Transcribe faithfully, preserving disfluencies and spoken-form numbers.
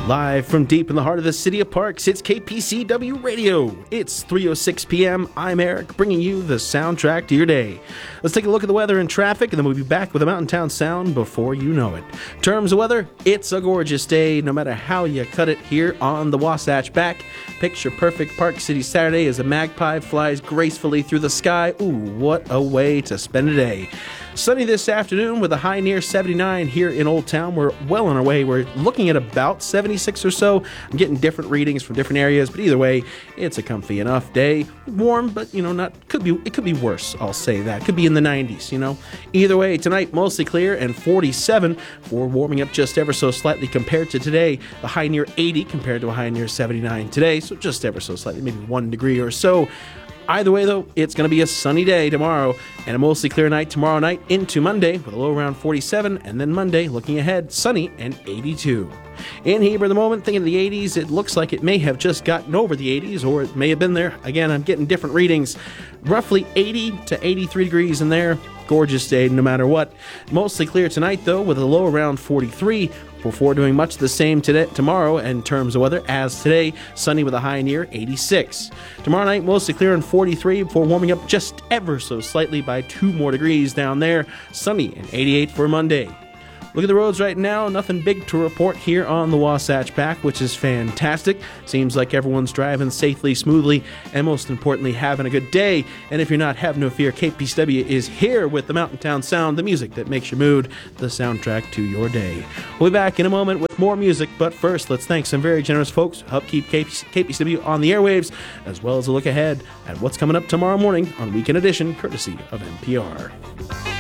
Live from deep in the heart of the city of Parks, it's K P C W Radio. It's three oh six p.m. I'm Eric, bringing you the soundtrack to your day. Let's take a look at the weather and traffic, and then we'll be back with a Mountain Town sound before you know it. In terms of weather, it's a gorgeous day, no matter how you cut it here on the Wasatch Back. Picture perfect Park City Saturday as a magpie flies gracefully through the sky. Ooh, what a way to spend a day. Sunny this afternoon with a high near seventy-nine here in Old Town. We're well on our way. We're looking at about seventy-six or so. I'm getting different readings from different areas, but either way, it's a comfy enough day. Warm, but you know, not could be it could be worse. I'll say that. Could be in the nineties, you know. Either way, tonight mostly clear and forty-seven. We're warming up just ever so slightly compared to today. A high near eighty compared to a high near seventy-nine today, so just ever so slightly, maybe one degree or so. Either way, though, it's going to be a sunny day tomorrow and a mostly clear night tomorrow night into Monday with a low around forty-seven, and then Monday, looking ahead, sunny and eighty-two. In Heber at the moment, thinking of the eighties, it looks like it may have just gotten over the eighties, or it may have been there. Again, I'm getting different readings. Roughly eighty to eighty-three degrees in there. Gorgeous day no matter what. Mostly clear tonight, though, with a low around forty-three. Before doing much the same today, tomorrow in terms of weather as today, sunny with a high near eighty-six. Tomorrow night, mostly clear and forty-three before warming up just ever so slightly by two more degrees down there. Sunny and eighty-eight for Monday. Look at the roads right now. Nothing big to report here on the Wasatch Back, which is fantastic. Seems like everyone's driving safely, smoothly, and most importantly, having a good day. And if you're not, have no fear, K P C W is here with the Mountain Town sound, the music that makes your mood, the soundtrack to your day. We'll be back in a moment with more music, but first, let's thank some very generous folks who help keep K P C W on the airwaves, as well as a look ahead at what's coming up tomorrow morning on Weekend Edition, courtesy of N P R.